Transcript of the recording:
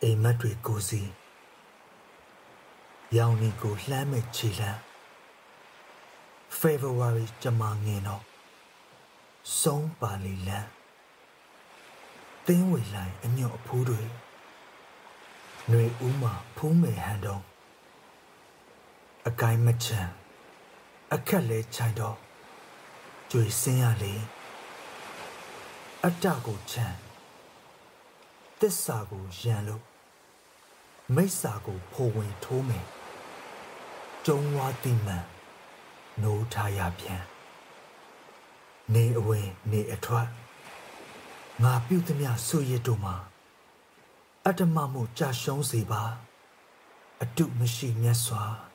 အိမ်မက်တွေကိုစီရောင်နီကိုလှမ်းမဲ့ခြေလှမ်း February ကြမှာငင်တော့ဆုံးပါလီလန်းသင်းဝေလိုက်အညွတ်အဖူးတွေຫນွေဦးမှာဖူးမယ်ဟန်တုံးအကိုင်းမချမ်းအခက်လဲချိုင်တော့ကြွေစင်းရလေအတ္တကိုချမ်းသစ္စာကိုရန်လို့မိစ္ဆာကိုဖိုဝင်ထိုးမယ်ကျုံဝါတိမှန်နိုးထားရပြန်နေအဝင်နေအထွက်ငါပြုသမျှဆွရစ်တို့မှာအတ္တမမှုကြာရှုံးစေပါအတုမရှိမြတ်စွာ